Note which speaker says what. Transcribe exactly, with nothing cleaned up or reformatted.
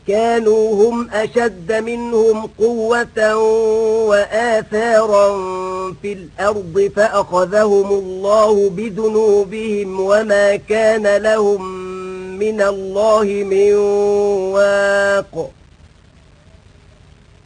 Speaker 1: كانوا هم أشد منهم قوة وآثارا في الأرض فأخذهم الله بذنوبهم وما كان لهم من الله من واق.